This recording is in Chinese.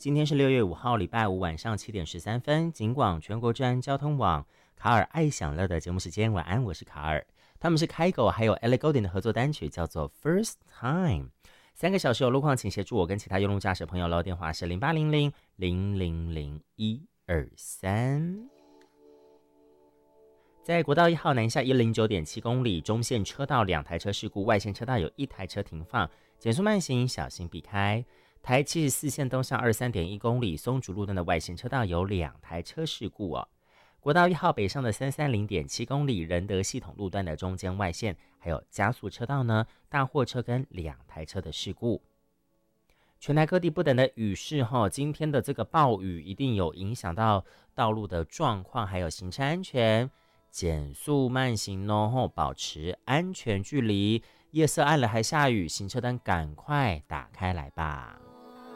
今天是6月5号，礼拜五晚上7点13分，警广全国治安交通网卡尔爱享乐的节目时间。晚安，我是卡尔。他们是开狗还有 Ellie Goulding 的合作单曲，叫做 First Time。3个小时有路况，请协助我跟其他用路驾驶朋友喽。电话是0800-000-123。在国道1号南下109.7公里，中线车道2台车事故，外线车道有1台车停放，减速慢行，小心避开。台74线东向23.1公里，松竹路段的外线车道有2台车事故哦。国道1号北上的330.7公里，仁德系统路段的中间外线还有加速车道呢，大货车跟2台车的事故。全台各地不等的雨势今天的这个暴雨一定有影响到道路的状况，还有行车安全，减速慢行保持安全距离。夜色暗了还下雨，行车灯赶快打开来吧。